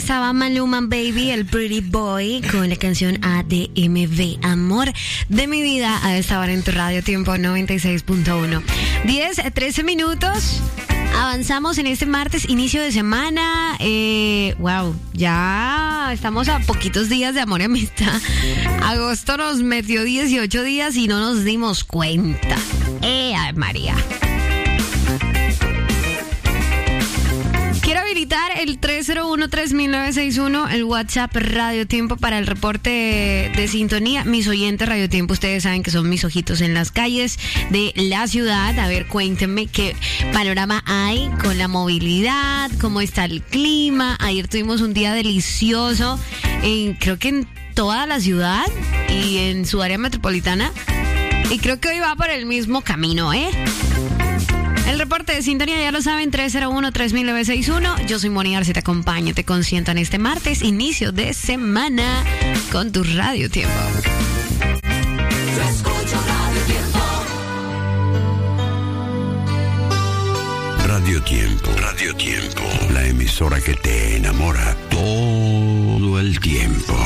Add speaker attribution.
Speaker 1: estaba Maluma Baby, el Pretty Boy, con la canción ADMV, Amor de mi vida, a esta hora en tu radio Tiempo 96.1. 10-13 minutos. Avanzamos en este martes, inicio de semana. Wow, ya estamos a poquitos días de amor y amistad. Agosto nos metió 18 días y no nos dimos cuenta. Ay, María. Quiero habilitar el 301-3961, el WhatsApp Radio Tiempo para el reporte de sintonía. Mis oyentes Radio Tiempo, ustedes saben que son mis ojitos en las calles de la ciudad. A ver, cuéntenme qué panorama hay con la movilidad, cómo está el clima. Ayer tuvimos un día delicioso, creo que en toda la ciudad y en su área metropolitana. Y creo que hoy va por el mismo camino, ¿eh? El reporte de sintonía, ya lo saben, 301-3961. Yo soy Moni Arce, te acompaño, te consiento en este martes, inicio de semana, con tu Radio Tiempo.
Speaker 2: Yo escucho Radio Tiempo. Radio Tiempo, la emisora que te enamora todo el tiempo.